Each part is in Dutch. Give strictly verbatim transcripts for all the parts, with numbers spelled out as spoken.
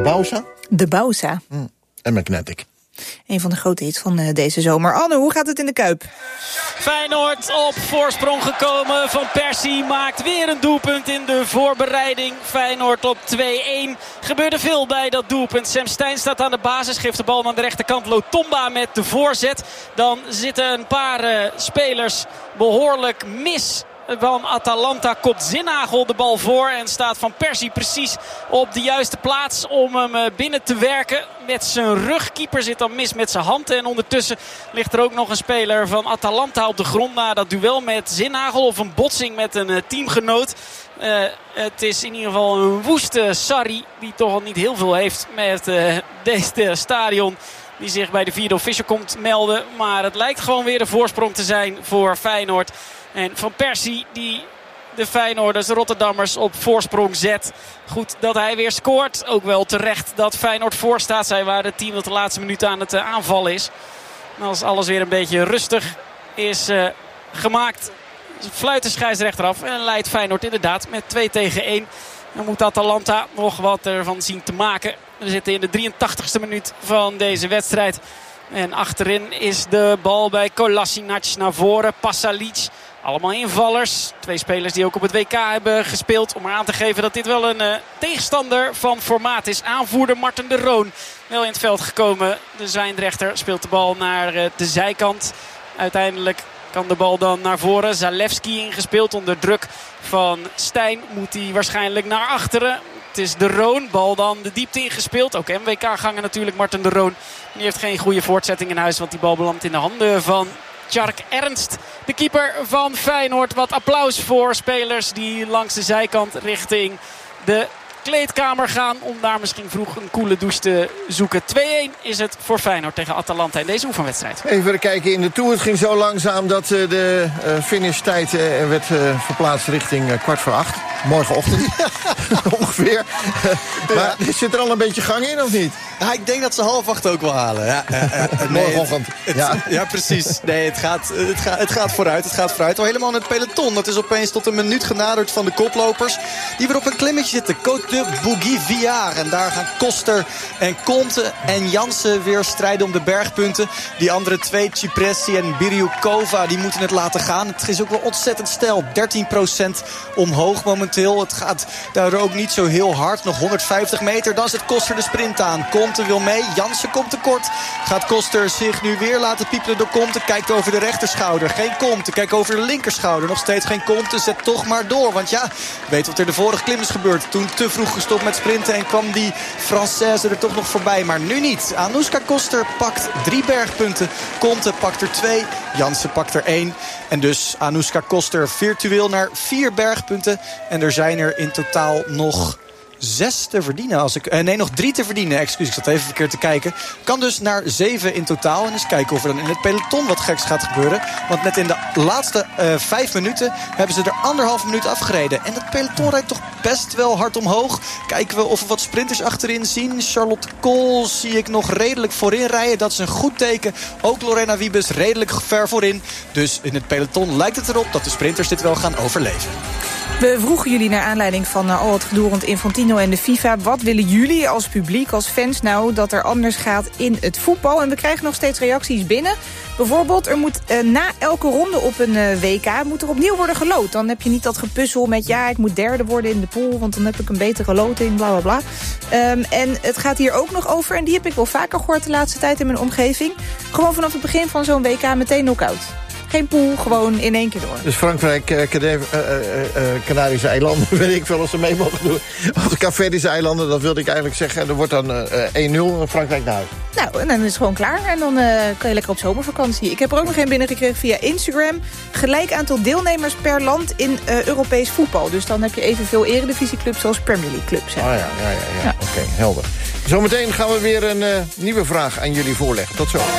Bauza? De Bauza. Mm. En Magnetic. Een van de grote hits van uh, deze zomer. Anne, hoe gaat het in de Kuip? Feyenoord op voorsprong gekomen. Van Persie maakt weer een doelpunt in de voorbereiding. Feyenoord op twee-een. Gebeurde veel bij dat doelpunt. Sam Stein staat aan de basis. Geeft de bal aan de rechterkant. Lotomba met de voorzet. Dan zitten een paar uh, spelers behoorlijk mis. Van Atalanta kopt Zinagel de bal voor. En staat Van Persie precies op de juiste plaats om hem binnen te werken. Met zijn rug. Keeper zit dan mis met zijn hand. En ondertussen ligt er ook nog een speler van Atalanta op de grond. Na dat duel met Zinagel. Of een botsing met een teamgenoot. Uh, het is in ieder geval een woeste Sarri. Die toch al niet heel veel heeft met uh, deze stadion. Die zich bij de vierde official komt melden. Maar het lijkt gewoon weer een voorsprong te zijn voor Feyenoord. En Van Persie die de Feyenoorders, de Rotterdammers, op voorsprong zet. Goed dat hij weer scoort. Ook wel terecht dat Feyenoord voorstaat. Zij waren het team dat de laatste minuut aan het uh, aanvallen is. En als alles weer een beetje rustig is uh, gemaakt, fluit de scheidsrechter af. En leidt Feyenoord inderdaad met twee tegen één. Dan moet Atalanta nog wat ervan zien te maken. We zitten in de drieëntachtigste minuut van deze wedstrijd. En achterin is de bal bij Kolasinac naar voren. Pasalic. Allemaal invallers. Twee spelers die ook op het W K hebben gespeeld. Om maar aan te geven dat dit wel een uh, tegenstander van formaat is. Aanvoerder Marten de Roon. Wel in het veld gekomen. De Zwijndrechter speelt de bal naar uh, de zijkant. Uiteindelijk kan de bal dan naar voren. Zalewski ingespeeld onder druk van Stijn. Moet hij waarschijnlijk naar achteren. Het is de Roon. Bal dan de diepte ingespeeld. Ook M W K-ganger natuurlijk Marten de Roon. Die heeft geen goede voortzetting in huis. Want die bal belandt in de handen van Tjark Ernst, de keeper van Feyenoord. Wat applaus voor spelers die langs de zijkant richting de kleedkamer gaan. Om daar misschien vroeg een koele douche te zoeken. twee-één is het voor Feyenoord tegen Atalanta in deze oefenwedstrijd. Even kijken in de Tour. Het ging zo langzaam dat uh, de uh, finishtijd uh, werd uh, verplaatst richting uh, kwart voor acht. Morgenochtend. Ongeveer. Uh, maar ja. Zit er al een beetje gang in of niet? Ja, ik denk dat ze half acht ook wel halen. Ja, uh, uh, nee, Morgenochtend. Het, ja. Het, ja, precies. Nee, het gaat, het, gaat, het gaat vooruit. Het gaat vooruit. Al helemaal in het peloton. Dat is opeens tot een minuut genaderd van de koplopers. Die weer op een klimmetje zitten. Côte de Bougie-Viard. En daar gaan Koster en Comte en Jansen weer strijden om de bergpunten. Die andere twee, Cipressi en Biriukova, die moeten het laten gaan. Het is ook wel ontzettend steil. dertien procent omhoog momenteel. Het gaat daar ook niet zo heel hard. Nog honderdvijftig meter. Dan zet Koster de sprint aan. Comte wil mee. Jansen komt tekort. Gaat Koster zich nu weer laten piepelen door Comte. Kijkt over de rechterschouder. Geen Comte. Kijkt over de linkerschouder. Nog steeds geen Comte. Zet toch maar door. Want ja, weet wat er de vorige klim is gebeurd. Toen te vroeg gestopt met sprinten. En kwam die Française er toch nog voorbij. Maar nu niet. Anouska Koster pakt drie bergpunten. Comte pakt er twee. Jansen pakt er één. En dus Anouska Koster virtueel naar vier bergpunten. En er zijn er in totaal nog zes te verdienen. Als ik, eh, nee, nog drie te verdienen. Excuus, ik zat even verkeerd te kijken. Kan dus naar zeven in totaal. En eens kijken of er dan in het peloton wat geks gaat gebeuren. Want net in de laatste uh, vijf minuten hebben ze er anderhalf minuut afgereden. En dat peloton rijdt toch best wel hard omhoog. Kijken we of we wat sprinters achterin zien. Charlotte Kool zie ik nog redelijk voorin rijden. Dat is een goed teken. Ook Lorena Wiebes redelijk ver voorin. Dus in het peloton lijkt het erop dat de sprinters dit wel gaan overleven. We vroegen jullie naar aanleiding van uh, al het gedoe rond Infantino en de FIFA. Wat willen jullie als publiek, als fans nou, dat er anders gaat in het voetbal? En we krijgen nog steeds reacties binnen. Bijvoorbeeld, er moet uh, na elke ronde op een uh, W K moet er opnieuw worden geloot. Dan heb je niet dat gepuzzel met ja, ik moet derde worden in de pool, want dan heb ik een betere loting, bla bla bla. Um, en het gaat hier ook nog over, en die heb ik wel vaker gehoord de laatste tijd in mijn omgeving. Gewoon vanaf het begin van zo'n W K meteen knock-out. Geen pool, gewoon in één keer door. Dus Frankrijk, uh, Canarische uh, uh, uh, eilanden, weet ik veel als ze mee mogen doen. Of de Caverdische eilanden, dat wilde ik eigenlijk zeggen. En er wordt dan uh, één nul Frankrijk naar huis. Nou, en dan is het gewoon klaar. En dan uh, kan je lekker op zomervakantie. Ik heb er ook nog een binnengekregen via Instagram. Gelijk aantal deelnemers per land in uh, Europees voetbal. Dus dan heb je evenveel eredivisieclubs zoals Premier League clubs. Oh ja, ja, ja. ja. ja. Oké, okay, helder. Zometeen gaan we weer een uh, nieuwe vraag aan jullie voorleggen. Tot zo.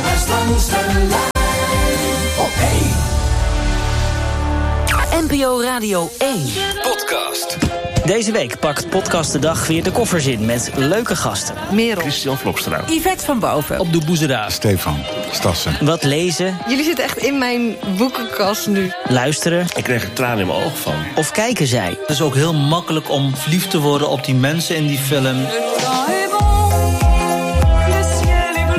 N P O Radio één. Podcast. Deze week pakt Podcast de Dag weer de koffers in met leuke gasten. Merel. Christian Vloksterau. Yvette van Boven. Op de Boezeraar. Stefan Stassen. Wat lezen. Jullie zitten echt in mijn boekenkast nu. Luisteren. Ik kreeg er tranen in mijn ogen van. Of kijken zij. Het is ook heel makkelijk om verliefd te worden op die mensen in die film.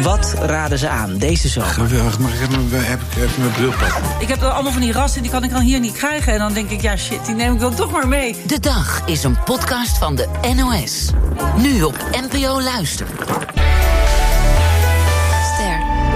Wat raden ze aan deze zomer? Geweldig, maar ik heb mijn, heb ik, heb mijn bril pakken. Ik heb allemaal van die rassen, die kan ik dan hier niet krijgen. En dan denk ik, ja shit, die neem ik dan toch maar mee. De Dag is een podcast van de N O S. Nu op N P O Luister.